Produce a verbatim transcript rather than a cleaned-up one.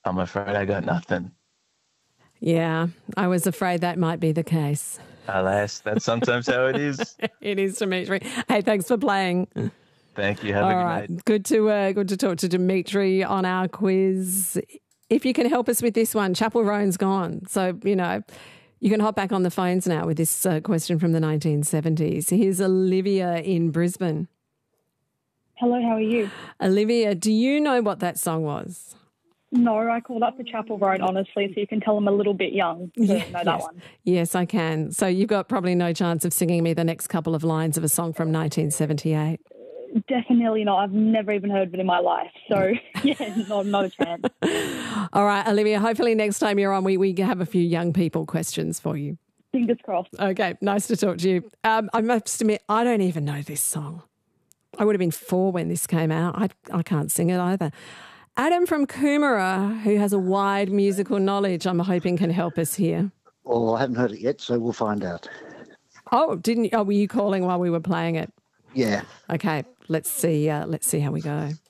I'm afraid I got nothing. Yeah, I was afraid that might be the case. Alas, that's sometimes how it is. It is, Dimitri. Hey, thanks for playing. Thank you. Have All a good right. night. Good to uh, good to talk to Dimitri on our quiz. If you can help us with this one, Chapel Roan's gone. So, you know, you can hop back on the phones now with this uh, question from the nineteen seventies. Here's Olivia in Brisbane. Hello, how are you? Olivia, do you know what that song was? No, I called up for Chapel Roan, honestly, so you can tell I'm a little bit young to Yeah, know that yes. one. Yes, I can. So you've got probably no chance of singing me the next couple of lines of a song from nineteen seventy-eight. Definitely not. I've never even heard of it in my life. So, yeah, not, not a chance. All right, Olivia, hopefully next time you're on, we, we have a few young people questions for you. Fingers crossed. Okay, nice to talk to you. Um, I must admit, I don't even know this song. I would have been four when this came out. I, I can't sing it either. Adam from Coomera, who has a wide musical knowledge, I'm hoping can help us here. Well, I haven't heard it yet, so we'll find out. Oh, didn't? Oh, were you calling while we were playing it? Yeah. Okay, let's see. Uh, let's see how we go.